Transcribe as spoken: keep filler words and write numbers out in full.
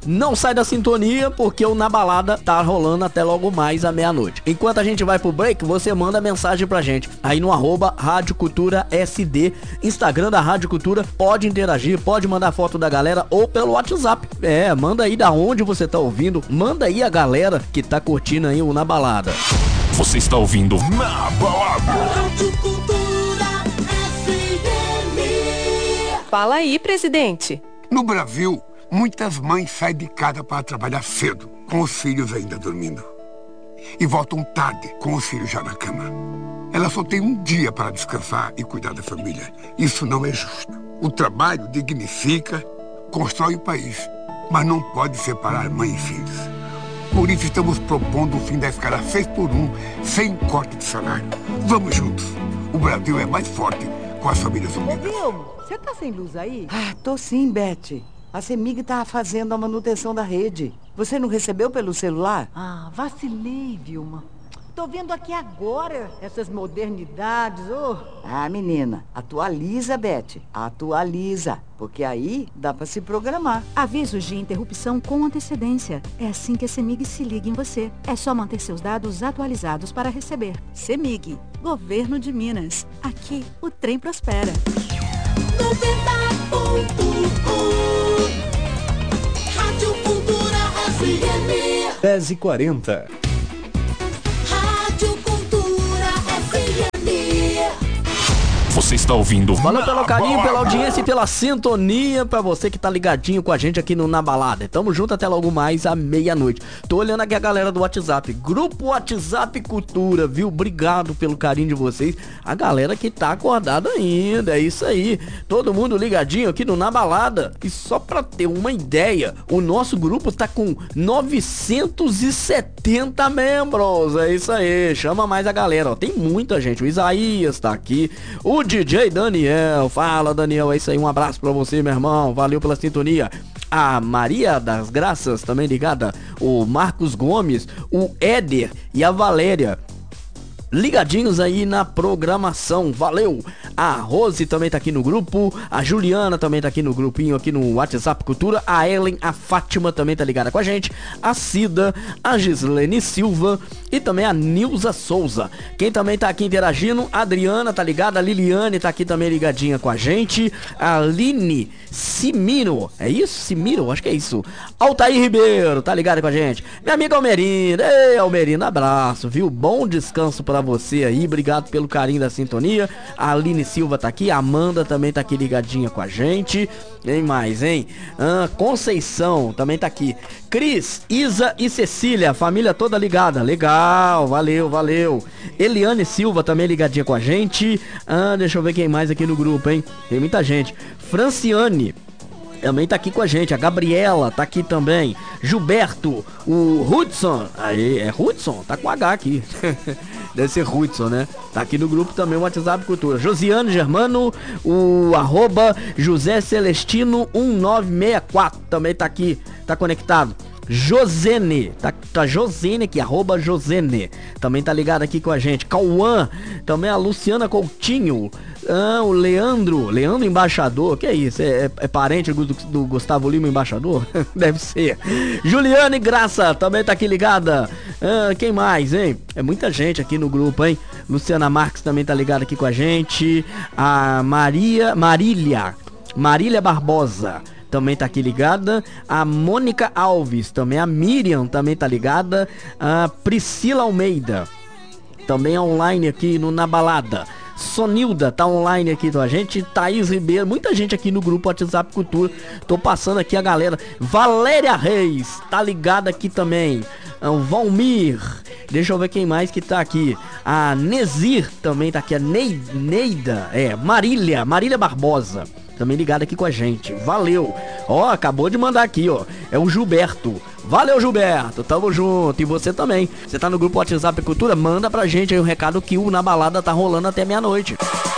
Não sai da sintonia, porque o Na Balada tá rolando até logo mais à meia-noite. Enquanto a gente vai pro break, você manda mensagem pra gente aí no arroba Rádio Cultura S D, Instagram da Rádio Cultura. Pode interagir, pode mandar foto da galera ou pelo WhatsApp. É, manda aí da onde você tá ouvindo, manda aí a galera que tá curtindo aí o Na Balada. Você está ouvindo Na Balada. Rádio Cultura F M. Fala aí, presidente. No Brasil, muitas mães saem de casa para trabalhar cedo, com os filhos ainda dormindo. E voltam tarde, com os filhos já na cama. Ela só tem um dia para descansar e cuidar da família. Isso não é justo. O trabalho dignifica, constrói o país, mas não pode separar mãe e filhos. Por isso estamos propondo o fim da escala seis por um, sem corte de salário. Vamos juntos. O Brasil é mais forte com as famílias Ô, unidas. Vilmo, você tá sem luz aí? Ah, tô sim, Beth. A CEMIG tá fazendo a manutenção da rede. Você não recebeu pelo celular? Ah, vacilei, Vilma. Tô vendo aqui agora essas modernidades, ô. Ah, menina, atualiza, Beth. Atualiza. Porque aí dá pra se programar. Avisos de interrupção com antecedência. É assim que a CEMIG se liga em você. É só manter seus dados atualizados para receber. CEMIG, Governo de Minas. Aqui o trem prospera. noventa ponto um Rádio Cultura F M. dez e quarenta. Rádio Cultura F M. Você está ouvindo Valeu Na pelo carinho, Balada. pela audiência e pela sintonia, pra você que tá ligadinho com a gente aqui no Na Balada. Tamo junto até logo mais à meia-noite. Tô olhando aqui a galera do WhatsApp, Grupo WhatsApp Cultura, viu? Obrigado pelo carinho de vocês. A galera que tá acordada ainda, é isso aí. Todo mundo ligadinho aqui no Na Balada. E só pra ter uma ideia, o nosso grupo tá com novecentos e setenta membros. É isso aí, chama mais a galera, ó. Tem muita gente, o Isaías tá aqui, o D J Daniel, fala Daniel, é isso aí, um abraço pra você, meu irmão, valeu pela sintonia. A Maria das Graças também ligada, o Marcos Gomes, o Éder e a Valéria ligadinhos aí na programação, valeu. A Rose também tá aqui no grupo, a Juliana também tá aqui no grupinho, aqui no WhatsApp Cultura, a Ellen, a Fátima também tá ligada com a gente, a Cida, a Gislene Silva e também a Nilza Souza. Quem também tá aqui interagindo, a Adriana tá ligada, a Liliane tá aqui também ligadinha com a gente, a Aline Simiro, é isso? Simiro? Acho que é isso. Altair Ribeiro, tá ligado com a gente. Minha amiga Almerina, ei Almerina, abraço, viu? Bom descanso pra você aí, obrigado pelo carinho da sintonia. A Aline Silva tá aqui, a Amanda também tá aqui ligadinha com a gente. Tem mais, hein? Ah, Conceição também tá aqui. Cris, Isa e Cecília, família toda ligada. Legal, valeu, valeu. Eliane Silva também ligadinha com a gente. Ah, deixa eu ver quem mais aqui no grupo, hein? Tem muita gente. Franciane também tá aqui com a gente, a Gabriela tá aqui também, Gilberto, o Hudson, aí, é Hudson? Tá com H aqui, deve ser Hudson, né? Tá aqui no grupo também, o WhatsApp Cultura, Josiane Germano, o arroba José Celestino um nove seis quatro, também tá aqui, tá conectado. Josene, tá, tá Josene aqui, arroba Josene, também tá ligado aqui com a gente. Cauã, também a Luciana Coutinho, ah, o Leandro, Leandro Embaixador, que é isso? É, é, é parente do, do Gustavo Lima Embaixador? Deve ser. Juliane Graça, também tá aqui ligada. Ah, quem mais, hein? É muita gente aqui no grupo, hein? Luciana Marques também tá ligada aqui com a gente. A Maria, Marília, Marília Barbosa também tá aqui ligada, a Mônica Alves, também a Miriam também tá ligada, a Priscila Almeida, também online aqui no Na Balada, Sonilda tá online aqui com a gente, Thaís Ribeiro, muita gente aqui no grupo WhatsApp Cultura, tô passando aqui a galera, Valéria Reis, tá ligada aqui também, o Valmir, deixa eu ver quem mais que tá aqui, a Nezir também tá aqui, a Neida, é, Marília, Marília Barbosa, também ligado aqui com a gente, valeu. Ó, acabou de mandar aqui, ó, é o Gilberto. Valeu, Gilberto, tamo junto. E você também, você tá no grupo WhatsApp Cultura, manda pra gente aí o recado que o Na Balada tá rolando até meia-noite.